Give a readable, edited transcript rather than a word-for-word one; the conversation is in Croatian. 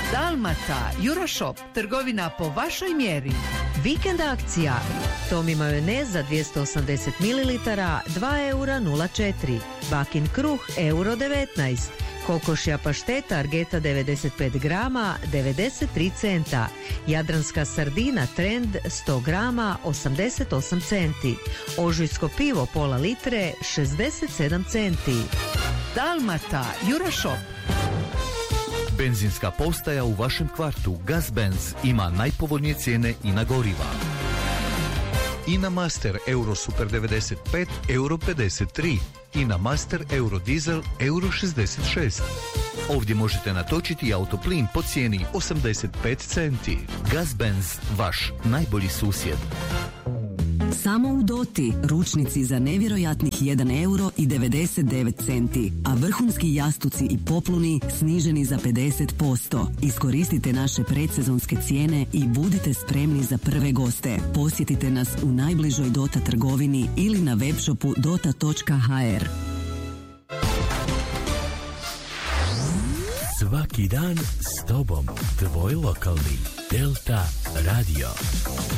Dalmata, Euroshop, trgovina po vašoj mjeri. Vikend akcija. Tomi majonez za 280 ml, 2,04 €. Bakin kruh, €19. Kokošja pašteta Argeta 95 grama, 93 centa. Jadranska sardina Trend 100 grama, 88 centi. Ožujsko pivo pola litre, 67 centi. Dalmata, Euroshop. Benzinska postaja u vašem kvartu Gazbenz ima najpovoljnije cijene i na goriva. INA Master Euro Super 95 €53. INA Master Euro Diesel €66. Ovdje možete natočiti autoplin po cijeni 85 centi. Gazbenz, vaš najbolji susjed. Samo u Doti ručnici za nevjerojatnih 1,99 €, a vrhunski jastuci i popluni sniženi za 50%. Iskoristite naše predsezonske cijene i budite spremni za prve goste. Posjetite nas u najbližoj Dota trgovini ili na webshopu dota.hr. Svaki dan s tobom, tvoj lokalni Delta Radio.